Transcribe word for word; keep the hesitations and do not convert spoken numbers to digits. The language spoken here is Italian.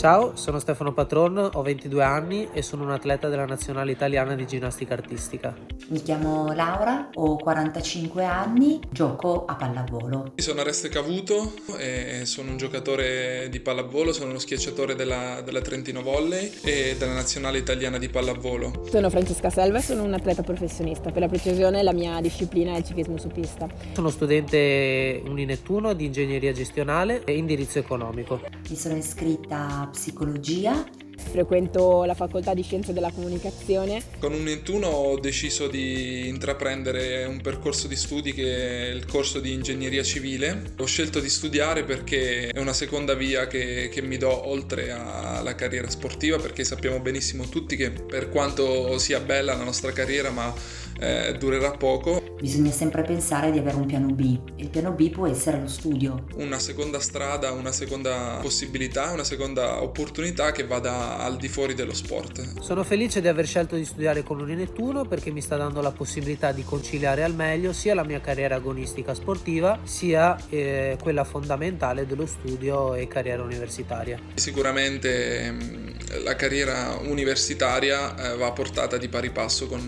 Ciao, sono Stefano Patron, ho ventidue anni e sono un atleta della nazionale italiana di ginnastica artistica. Mi chiamo Laura, ho quarantacinque anni, gioco a pallavolo. Sono Areste Cavuto e sono un giocatore di pallavolo, sono uno schiacciatore della, della Trentino Volley e della nazionale italiana di pallavolo. Sono Francesca Selva e sono un atleta professionista, per la precisione la mia disciplina è il ciclismo su pista. Sono studente Uninettuno di ingegneria gestionale e indirizzo economico. Mi sono iscritta a psicologia. Frequento la facoltà di Scienze della Comunicazione. Con Uninettuno ho deciso di intraprendere un percorso di studi che è il corso di ingegneria civile. Ho scelto di studiare perché è una seconda via che, che mi do oltre alla carriera sportiva, perché sappiamo benissimo tutti che per quanto sia bella la nostra carriera, ma eh, durerà poco. Bisogna sempre pensare di avere un piano B. Il piano B può essere lo studio. Una seconda strada, una seconda possibilità, una seconda opportunità che vada al di fuori dello sport. Sono felice di aver scelto di studiare con Uninettuno perché mi sta dando la possibilità di conciliare al meglio sia la mia carriera agonistica sportiva sia eh, quella fondamentale dello studio e carriera universitaria. Sicuramente la carriera universitaria va portata di pari passo con